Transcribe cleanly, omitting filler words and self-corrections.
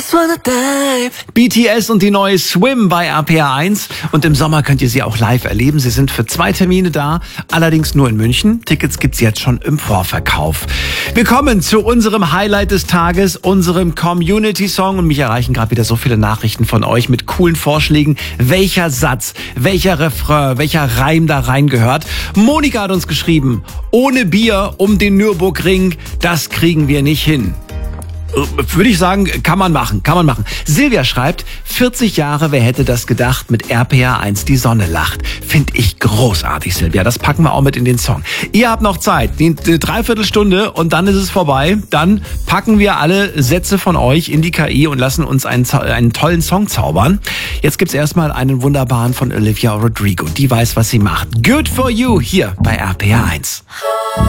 just wanna dive. BTS und die neue Swim bei RPR 1. Und im Sommer könnt ihr sie auch live erleben. Sie sind für 2 Termine da, allerdings nur in München. Tickets gibt's jetzt schon im Vorverkauf. Wir kommen zu unserem Highlight des Tages, unserem Community-Song. Und mich erreichen gerade wieder so viele Nachrichten von euch mit coolen Vorschlägen, welcher Satz, welcher Refrain, welcher Reim da reingehört. Monika hat uns geschrieben, ohne Bier um den Nürburgring, das kriegen wir nicht hin. Würde ich sagen, kann man machen. Silvia schreibt, 40 Jahre, wer hätte das gedacht, mit RPR 1 die Sonne lacht. Finde ich großartig, Silvia. Das packen wir auch mit in den Song. Ihr habt noch Zeit, eine Dreiviertelstunde und dann ist es vorbei. Dann packen wir alle Sätze von euch in die KI und lassen uns einen tollen Song zaubern. Jetzt gibt's erstmal einen wunderbaren von Olivia Rodrigo. Die weiß, was sie macht. Good for you hier bei RPR 1.